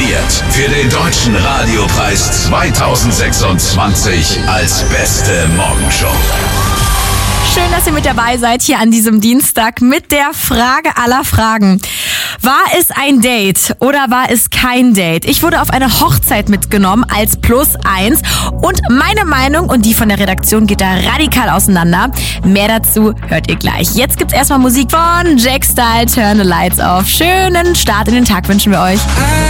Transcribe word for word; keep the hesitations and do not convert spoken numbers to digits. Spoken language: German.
nominiert für den Deutschen Radiopreis zweitausendsechsundzwanzig als beste Morgenshow. Schön, dass ihr mit dabei seid hier an diesem Dienstag mit der Frage aller Fragen. War es ein Date oder war es kein Date? Ich wurde auf eine Hochzeit mitgenommen als Plus eins und meine Meinung und die von der Redaktion geht da radikal auseinander. Mehr dazu hört ihr gleich. Jetzt gibt's erstmal Musik von Jack Style, Turn the Lights Off. Schönen Start in den Tag wünschen wir euch.